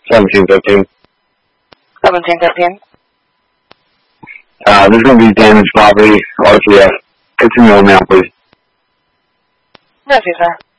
1713. 1713. There's going to be damaged property, RCF. Continue on now, please. Yes, sir.